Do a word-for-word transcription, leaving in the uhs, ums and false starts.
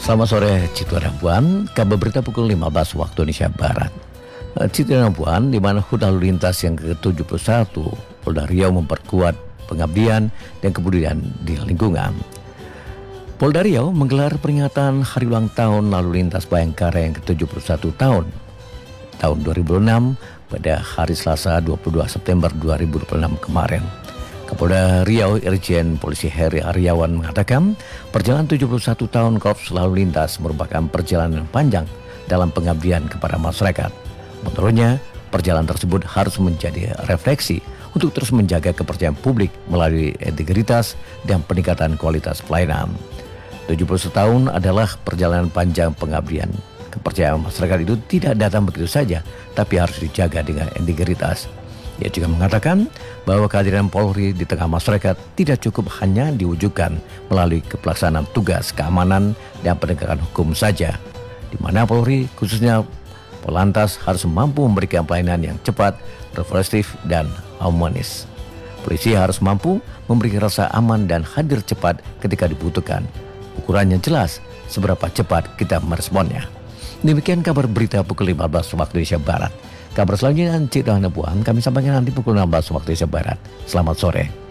Selamat sore Cito Rambuan, kabar berita pukul lima belas waktu Indonesia Barat. Cito Rambuan, di mana HUT Lalu Lintas yang ke tujuh puluh satu, Polda Riau memperkuat pengabdian dan kepedulian di lingkungan. Polda Riau menggelar peringatan Hari Ulang Tahun Lalu Lintas Bayangkara yang ke tujuh puluh satu tahun, tahun dua ribu enam pada hari Selasa dua puluh dua September dua ribu dua puluh enam kemarin. Kapolda Riau Irjen Polisi Heri Aryawan mengatakan perjalanan tujuh puluh satu tahun Korps Lalu Lintas merupakan perjalanan panjang dalam pengabdian kepada masyarakat. Menurutnya, perjalanan tersebut harus menjadi refleksi untuk terus menjaga kepercayaan publik melalui integritas dan peningkatan kualitas pelayanan. tujuh puluh satu tahun adalah perjalanan panjang pengabdian. Kepercayaan masyarakat itu tidak datang begitu saja, tapi harus dijaga dengan integritas. Ia juga mengatakan bahwa kehadiran Polri di tengah masyarakat tidak cukup hanya diwujudkan melalui pelaksanaan tugas keamanan dan penegakan hukum saja, di mana Polri khususnya Polantas harus mampu memberikan pelayanan yang cepat, reflektif, dan humanis. Polisi harus mampu memberi rasa aman dan hadir cepat ketika dibutuhkan. Ukurannya jelas seberapa cepat kita meresponnya. Demikian kabar berita pukul lima belas waktu Indonesia Barat. Kabar selanjutnya Cito Rambuan kami sampaikan nanti pukul enam belas waktu Indonesia Barat. Selamat sore.